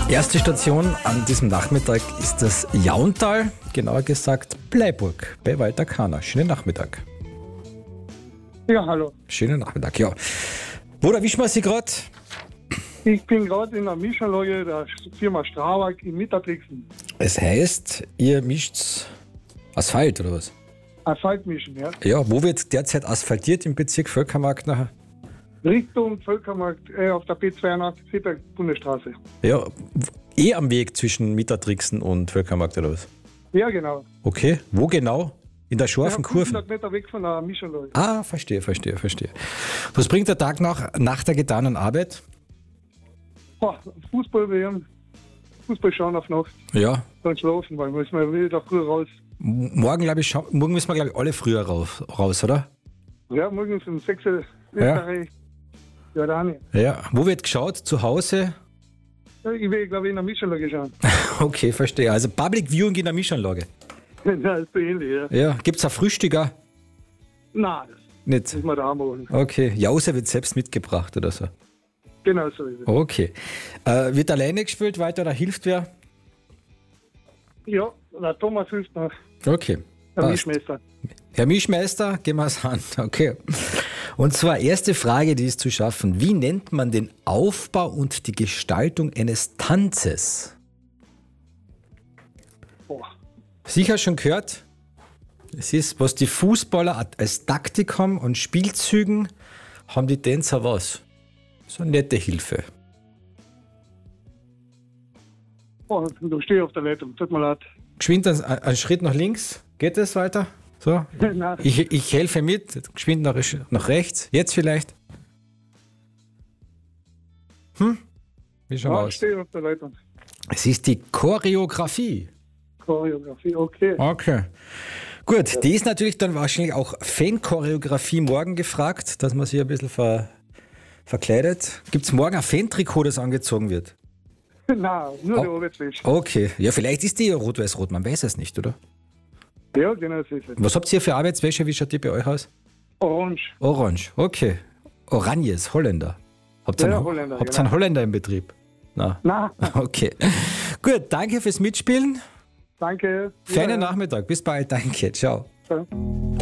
Erste Station an diesem Nachmittag ist das Jauntal, genauer gesagt Bleiburg bei Walter Kahner. Schönen Nachmittag. Ja, hallo. Schönen Nachmittag, ja. Wo erwischen wir Sie gerade? Ich bin gerade in der Mischanlage der Firma Strabag in Mitterbrixen. Es heißt, ihr mischt Asphalt oder was? Asphalt mischen, ja. Ja, wo wird derzeit asphaltiert im Bezirk Völkermarkt nachher? Richtung Völkermarkt auf der B82 Seeberg Bundesstraße. Ja, am Weg zwischen Mitterbrixen und Völkermarkt oder was? Ja, genau. Okay, wo genau? In der scharfen Ja, Kurve? 500 Meter weg von der Mischanlage. Ah, verstehe. Was bringt der Tag nach der getanen Arbeit? Boah, Fußball werden, Fußball schauen auf Nacht, Ja, dann schlafen, weil müssen wir wieder früh raus. morgen müssen wir, glaube ich, alle früher raus, oder? Ja, morgens um 6 Uhr Österreich, Jordanien. Ja, wo wird geschaut? Zu Hause? Ja, ich will, glaube ich, in der Mischanlage schauen. Okay, verstehe. Also Public Viewing in der Mischanlage. Das ist so ähnlich, ja. Ja, gibt es ein Frühstücker? Nein, das Nicht. muss man da machen. Okay, Jause wird selbst mitgebracht oder so. Genau so ist es. Okay. Wird alleine gespielt weiter oder hilft wer? Ja, der Thomas hilft noch, Okay. der passt. Mischmeister. Herr Mischmeister, gehen wir es an. Okay. Und zwar erste Frage, die ist zu schaffen. Wie nennt man den Aufbau und die Gestaltung eines Tanzes? Boah. Sicher schon gehört? Es ist, was die Fußballer als Taktik haben und Spielzügen, haben die Tänzer was? So eine nette Hilfe. Oh, du stehst auf der Leitung, tut mir leid. Geschwind einen Schritt nach links. Geht es weiter? So. Nein. Ich helfe mit. Geschwind nach rechts. Jetzt vielleicht. Wie schauen wir Ja, aus? stehe auf der Leitung. Es ist die Choreografie. Choreografie, okay. Okay. Gut, die ist natürlich dann wahrscheinlich auch Fan-Choreografie morgen gefragt, dass man sich ein bisschen verkleidet. Gibt es morgen ein Fan-Trikot, das angezogen wird? Nein, nur die Arbeitswäsche. Okay. Ja, vielleicht ist die ja rot-weiß-rot, man weiß es nicht, oder? Ja, genau so ist es. Was habt ihr für Arbeitswäsche? Wie schaut die bei euch aus? Orange. Orange, okay. Oranjes, Holländer. Habt ihr Ja, einen, Holländer, habt ihr genau. einen Holländer im Betrieb? Na. Nein, Okay. Gut, danke fürs Mitspielen. danke. Feinen Nachmittag. Bis bald. Danke. Ciao. Ciao.